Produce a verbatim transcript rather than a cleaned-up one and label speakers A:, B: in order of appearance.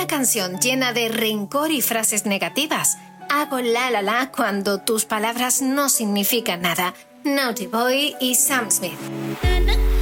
A: canción llena de rencor y frases negativas. Hago la la la cuando tus palabras no significan nada. Naughty Boy y Sam Smith.